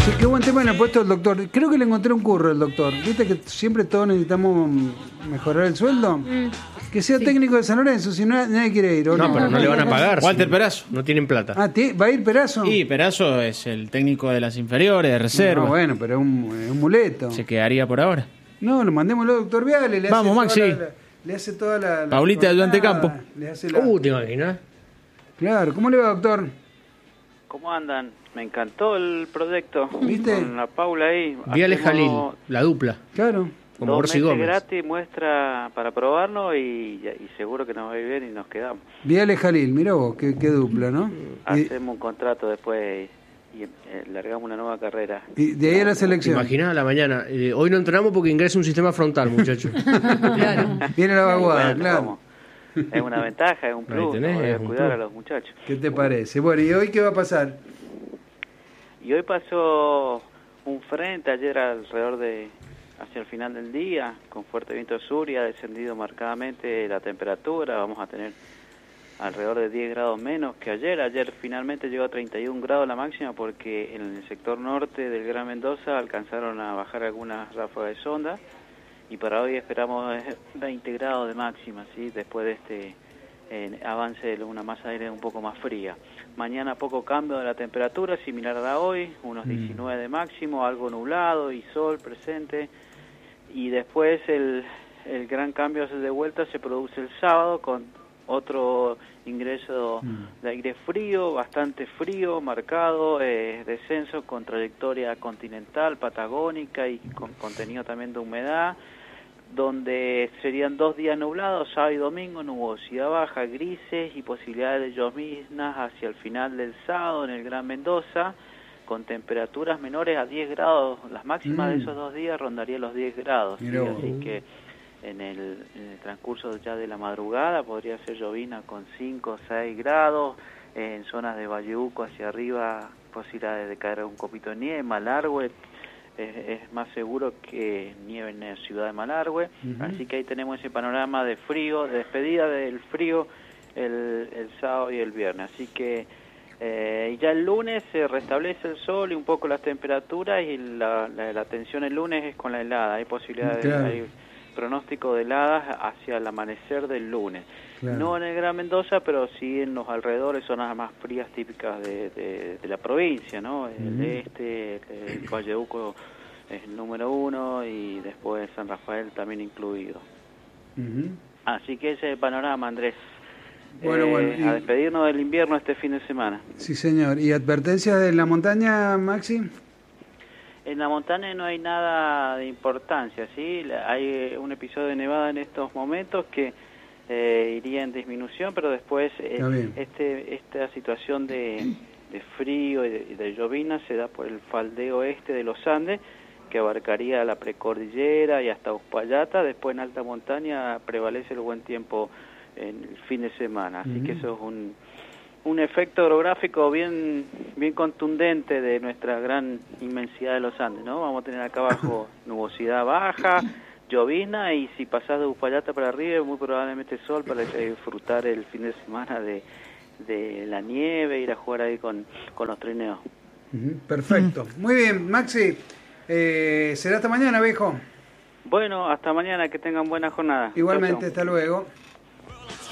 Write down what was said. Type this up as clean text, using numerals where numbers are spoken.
Sí, qué buen tema le ha puesto el doctor. Creo que le encontré un curro al doctor. ¿Viste que siempre todos necesitamos mejorar el sueldo? Que sea técnico de San Lorenzo, si no nadie quiere ir. No, pero no le van a pagar. Walter Perazo, no tienen plata. Ah, ¿va a ir Perazo? Y Perazo es el técnico de las inferiores, de reserva. No, bueno, pero es un muleto. Se quedaría por ahora. No, lo mandémoslo al doctor Viale. Vamos, Maxi. Le hace toda la Paulita, ayudante campo. Le hace ¿Te imaginas? Claro, ¿cómo le va, doctor? ¿Cómo andan? Me encantó el proyecto. ¿Viste? Con la Paula ahí. Viale Jalil, Hacemos la dupla. Claro. Como 2 Orsi meses Gómez. gratis, muestra para probarlo y seguro que nos va a ir bien y nos quedamos. Viale Jalil, mirá vos, qué dupla, ¿no? Hacemos un contrato después y largamos una nueva carrera. Y de ahí a la ¿Te selección. imaginas a la mañana? Hoy no entrenamos porque ingresa un sistema frontal, muchachos. Claro. Viene la vaguada, Bueno, claro. vamos. Es una ventaja, es un Ahí plus. tenés, Voy a es un cuidar plus. a los muchachos. ¿Qué te parece? Bueno, ¿y hoy qué va a pasar? Y hoy pasó un frente ayer alrededor de hacia el final del día, con fuerte viento sur y ha descendido marcadamente la temperatura. Vamos a tener alrededor de 10 grados menos que ayer. Ayer finalmente llegó a 31 grados la máxima porque en el sector norte del Gran Mendoza alcanzaron a bajar algunas ráfagas de sonda y para hoy esperamos 20 grados de máxima, ¿sí? Después de este avance de una masa de aire un poco más fría. Mañana poco cambio de la temperatura, similar a la hoy, unos 19 de máximo, algo nublado y sol presente. Y después el gran cambio de vuelta se produce el sábado con otro ingreso de aire frío, bastante frío, marcado, descenso con trayectoria continental, patagónica y con contenido también de humedad, donde serían 2 días nublados, sábado y domingo, nubosidad baja, grises y posibilidades de lloviznas hacia el final del sábado en el Gran Mendoza, con temperaturas menores a 10 grados. Las máximas de esos 2 días rondarían los 10 grados, ¿sí? Así que en el transcurso ya de la madrugada podría ser llovizna con 5 o 6 grados, en zonas de Valleuco hacia arriba posibilidades de caer un copito de nieve, Malargüe. Es más seguro que nieve en la ciudad de Malargüe, así que ahí tenemos ese panorama de frío, de despedida del frío el sábado y el viernes, así que ya el lunes se restablece el sol y un poco las temperaturas y la tensión el lunes es con la helada, hay posibilidades, hay pronóstico de heladas hacia el amanecer del lunes. Claro. No en el Gran Mendoza, pero sí en los alrededores, zonas más frías típicas de la provincia, ¿no? El este, el Valleuco es el número 1 y después San Rafael también incluido. Así que ese es el panorama, Andrés. Bueno, a despedirnos del invierno este fin de semana. Sí, señor. ¿Y advertencias de la montaña, Maxi? En la montaña no hay nada de importancia, ¿sí? Hay un episodio de nevada en estos momentos que iría en disminución, pero después esta situación de frío y de llovizna se da por el faldeo este de los Andes, que abarcaría la precordillera y hasta Uspallata. Después en alta montaña prevalece el buen tiempo en el fin de semana, así que eso es un efecto orográfico bien contundente de nuestra gran inmensidad de los Andes, ¿no? Vamos a tener acá abajo nubosidad baja, llovizna, y si pasás de Uspallata para arriba, muy probablemente sol para disfrutar el fin de semana de la nieve, ir a jugar ahí con los trineos. Perfecto. Muy bien, Maxi. Será hasta mañana, viejo. Bueno, hasta mañana, que tengan buena jornada. Igualmente, Chau, chau. hasta luego.